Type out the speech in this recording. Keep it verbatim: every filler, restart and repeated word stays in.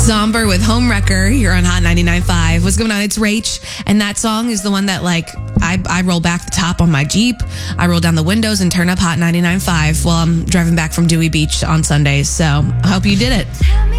Zomber with Homewrecker here on Hot ninety-nine point five. What's going on? It's Rach, and that song is the one that, like, I, I roll back the top on my Jeep, I roll down the windows and turn up Hot ninety-nine point five while I'm driving back from Dewey Beach on Sundays. So I hope you did it.